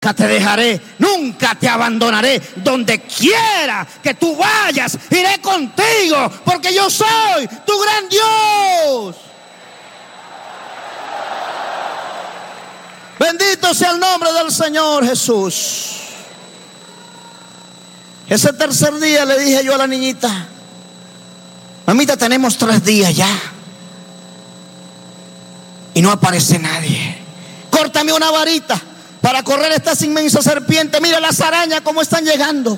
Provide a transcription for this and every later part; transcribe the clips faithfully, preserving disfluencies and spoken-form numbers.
Nunca te dejaré, nunca te abandonaré. Donde quiera que tú vayas, iré contigo, porque yo soy tu gran Dios. Bendito sea el nombre del Señor Jesús. Ese tercer día le dije yo a la niñita: mamita, tenemos tres días ya y no aparece nadie. Córtame una varita para correr estas inmensas serpientes. Mira las arañas cómo están llegando.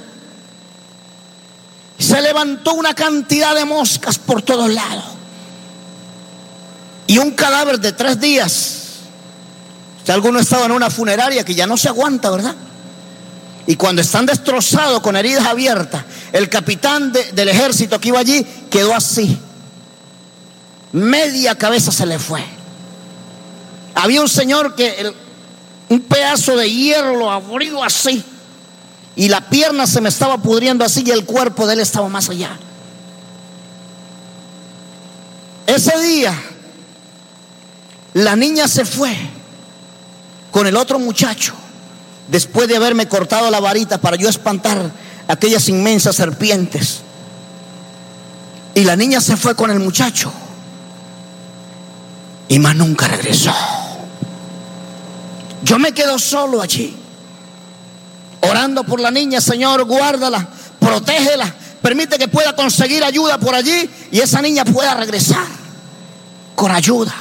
Se levantó una cantidad de moscas por todos lados. Y un cadáver de tres días. Si alguno estaba en una funeraria que ya no se aguanta, ¿verdad? Y cuando están destrozados con heridas abiertas, el capitán de, del ejército que iba allí quedó así. Media cabeza se le fue. Había un señor que el, un pedazo de hierro lo abrió así, y la pierna se me estaba pudriendo así, y el cuerpo de él estaba más allá. Ese día la niña se fue con el otro muchacho, después de haberme cortado la varita para yo espantar aquellas inmensas serpientes. Y la niña se fue con el muchacho y más nunca regresó. Yo me quedo solo allí, orando por la niña. Señor, guárdala, protégela, permite que pueda conseguir ayuda por allí y esa niña pueda regresar con ayuda.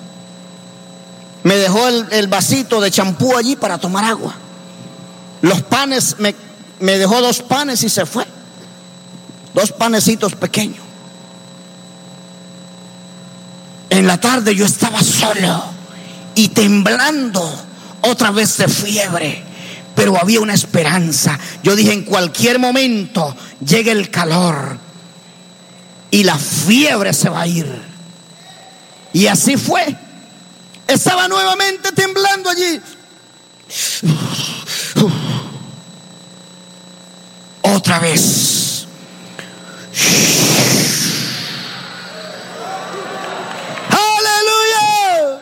Me dejó el, el vasito de champú allí para tomar agua. Los panes, me, me dejó dos panes y se fue. Dos panecitos pequeños. En la tarde yo estaba solo y temblando otra vez de fiebre, pero había una esperanza. Yo dije: en cualquier momento llega el calor y la fiebre se va a ir. Y así fue. Estaba nuevamente temblando allí. Otra vez. ¡Aleluya!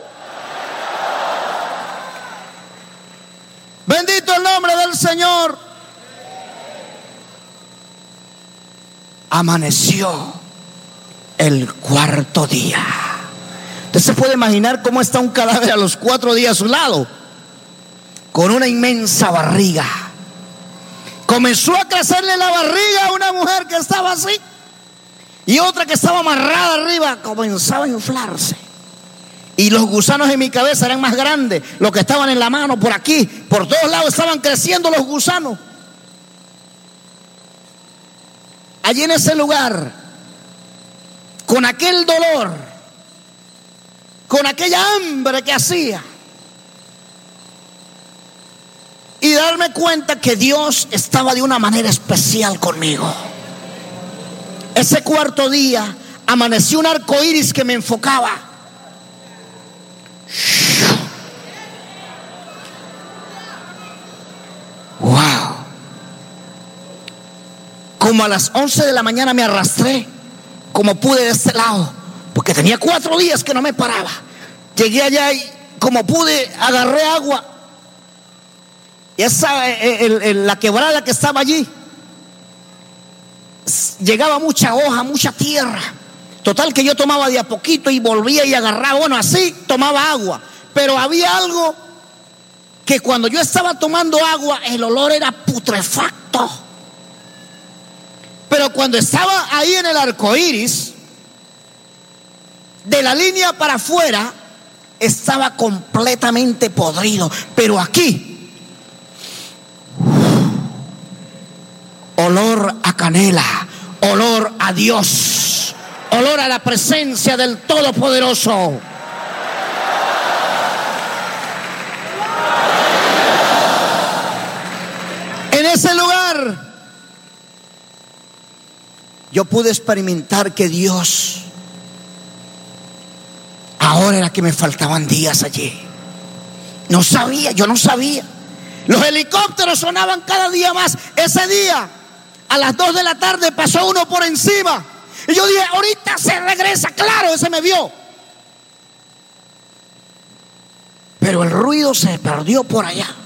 Bendito el nombre del Señor. Amaneció el cuarto día. Usted se puede imaginar cómo está un cadáver a los cuatro días a su lado, con una inmensa barriga. Comenzó a crecerle la barriga a una mujer que estaba así, y otra que estaba amarrada arriba comenzaba a inflarse. Y los gusanos en mi cabeza eran más grandes, los que estaban en la mano, por aquí, por todos lados estaban creciendo los gusanos. Allí en ese lugar, con aquel dolor, con aquella hambre que hacía, y darme cuenta que Dios estaba de una manera especial conmigo. Ese cuarto día amaneció un arco iris que me enfocaba. Wow. Como a las once de la mañana me arrastré como pude de este lado, porque tenía cuatro días que no me paraba. Llegué allá y como pude agarré agua. Y esa, el, el, la quebrada que estaba allí, llegaba mucha hoja, mucha tierra. Total que yo tomaba de a poquito y volvía y agarraba. Bueno, así tomaba agua. Pero había algo que cuando yo estaba tomando agua, el olor era putrefacto. Pero cuando estaba ahí en el arco iris, de la línea para afuera, estaba completamente podrido. Pero aquí, olor a canela, olor a Dios, olor a la presencia del Todopoderoso. En ese lugar yo pude experimentar que Dios, ahora era que me faltaban días allí. No sabía, yo no sabía. Los helicópteros sonaban cada día más. Ese día a las dos de la tarde pasó uno por encima y yo dije: ahorita se regresa. Claro, ese me vio. Pero el ruido se perdió por allá.